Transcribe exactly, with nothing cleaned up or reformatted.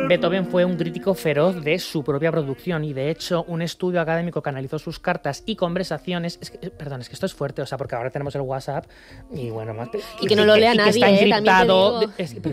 Beethoven fue un crítico feroz de su propia producción y, de hecho, un estudio académico que analizó sus cartas y conversaciones... Es que, perdón, es que esto es fuerte, o sea, porque ahora tenemos el WhatsApp y bueno... Más, y que no lo lea y nadie, que está encriptado... eh, es,